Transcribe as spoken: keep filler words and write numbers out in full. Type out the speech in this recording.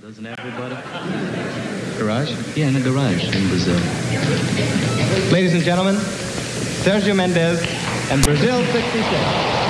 Doesn't everybody? Garage? Yeah, in a garage in Brazil. Ladies and gentlemen, Sergio Mendes and Brazil sixty-six.